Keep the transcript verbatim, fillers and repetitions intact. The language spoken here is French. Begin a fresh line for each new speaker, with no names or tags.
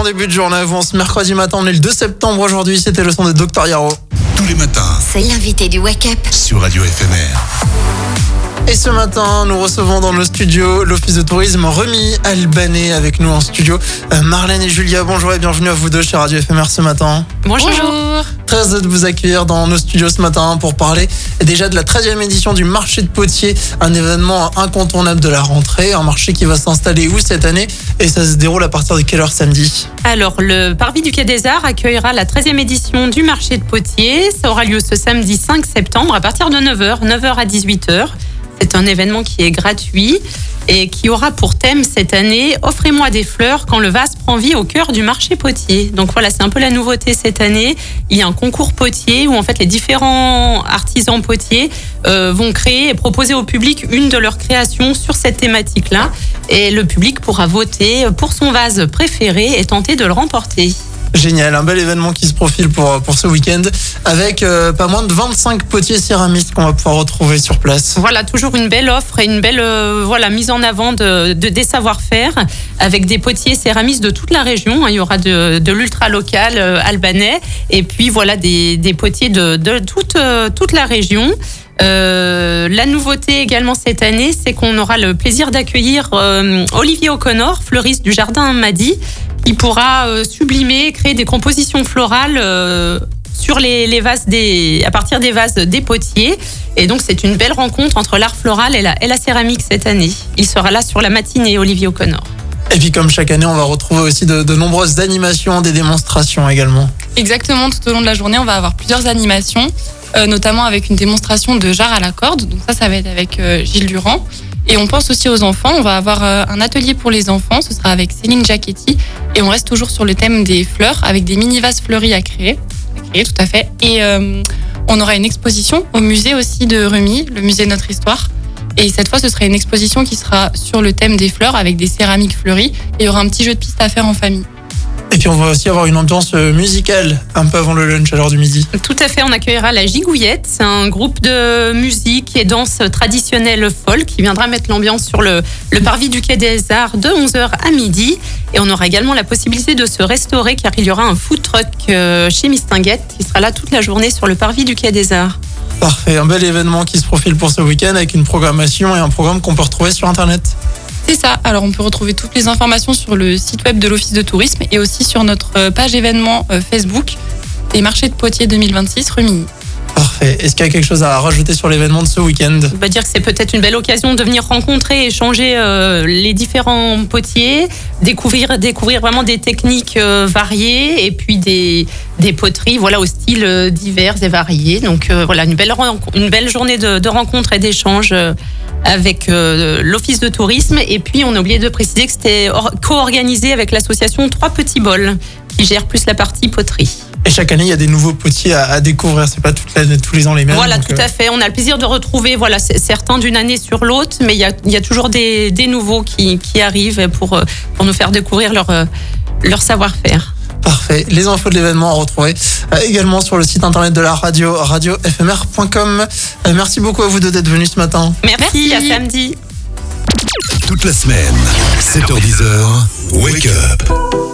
début de journée à vous en ce mercredi matin. On est le deux septembre aujourd'hui. C'était le son de Docteur Yaro.
Tous les matins.
C'est l'invité du Wake Up.
Sur Radio F M R.
Et ce matin, nous recevons dans nos studios l'Office de tourisme Remi Albanais avec nous en studio. Euh, Marlène et Julia, bonjour et bienvenue à vous deux chez Radio F M R ce matin.
Bonjour.
Très heureux de vous accueillir dans nos studios ce matin pour parler déjà de la treizième édition du marché de Potiers, un événement incontournable de la rentrée, un marché qui va s'installer où cette année et ça se déroule à partir de quelle heure samedi?
Alors, le Parvis du Quai des Arts accueillera la treizième édition du marché de Potiers. Ça aura lieu ce samedi cinq septembre à partir de neuf heures, neuf heures à dix-huit heures. C'est un événement qui est gratuit et qui aura pour thème cette année « Offrez-moi des fleurs quand le vase prend vie au cœur du marché potier ». Donc voilà, c'est un peu la nouveauté cette année. Il y a un concours potier où en fait les différents artisans potiers euh, vont créer et proposer au public une de leurs créations sur cette thématique-là. Et le public pourra voter pour son vase préféré et tenter de le remporter.
Génial, un bel événement qui se profile pour, pour ce week-end avec euh, pas moins de vingt-cinq potiers céramistes qu'on va pouvoir retrouver sur place.
Voilà, toujours une belle offre et une belle euh, voilà, mise en avant de, de, des savoir-faire avec des potiers céramistes de toute la région. Il y aura de, de l'ultra local euh, albanais et puis voilà des, des potiers de, de toute, euh, toute la région. Euh, la nouveauté également cette année, c'est qu'on aura le plaisir d'accueillir euh, Olivier O'Connor, fleuriste du jardin Madi, qui pourra euh, sublimer, créer des compositions florales euh, sur les, les vases des, à partir des vases des potiers. Et donc c'est une belle rencontre entre l'art floral et la, et la céramique cette année. Il sera là sur la matinée, Olivier O'Connor.
Et puis comme chaque année, on va retrouver aussi de, de nombreuses animations, des démonstrations également.
Exactement, tout au long de la journée, on va avoir plusieurs animations, euh, notamment avec une démonstration de jarre à la corde. Donc ça, ça va être avec euh, Gilles Durand. Et on pense aussi aux enfants. On va avoir euh, un atelier pour les enfants. Ce sera avec Céline Giacchetti. Et on reste toujours sur le thème des fleurs, avec des mini-vases fleuris à créer. À créer, tout à fait. Et euh, on aura une exposition au musée aussi de Remi, le musée de notre histoire. Et cette fois, ce sera une exposition qui sera sur le thème des fleurs avec des céramiques fleuries. Et il y aura un petit jeu de piste à faire en famille.
Et puis on va aussi avoir une ambiance musicale un peu avant le lunch à l'heure du midi.
Tout à fait, on accueillera la Gigouillette. C'est un groupe de musique et danse traditionnelle folk qui viendra mettre l'ambiance sur le, le parvis du Quai des Arts de onze heures à midi. Et on aura également la possibilité de se restaurer car il y aura un food truck chez Mistinguette qui sera là toute la journée sur le parvis du Quai des Arts.
Parfait, un bel événement qui se profile pour ce week-end avec une programmation et un programme qu'on peut retrouver sur Internet.
C'est ça. Alors, on peut retrouver toutes les informations sur le site web de l'Office de tourisme et aussi sur notre page événement Facebook des marchés de Potiers deux mille vingt-six Remilly.
Parfait. Est-ce qu'il y a quelque chose à rajouter sur l'événement de ce week-end?
On va dire que c'est peut-être une belle occasion de venir rencontrer et échanger euh, les différents potiers, découvrir, découvrir vraiment des techniques euh, variées et puis des, des poteries voilà, au style euh, divers et variés. Donc euh, voilà, une belle, une belle journée de, de rencontres et d'échanges euh, avec euh, l'Office de tourisme. Et puis, on a oublié de préciser que c'était or- co-organisé avec l'association Trois Petits Bols qui gère plus la partie poterie.
Et chaque année, il y a des nouveaux potiers à, à découvrir. C'est pas toute la, tous les ans les mêmes.
Voilà,
donc,
tout à fait. On a le plaisir de retrouver voilà, certains d'une année sur l'autre, mais il y a, il y a toujours des, des nouveaux qui, qui arrivent pour, pour nous faire découvrir leur, leur savoir-faire.
Parfait. Les infos de l'événement à retrouver euh, également sur le site internet de la radio, radio f m r point com. Euh, merci beaucoup à vous deux d'être venus ce matin.
Merci, Merci. À samedi.
Toute la semaine, sept heures dix, Wake Up.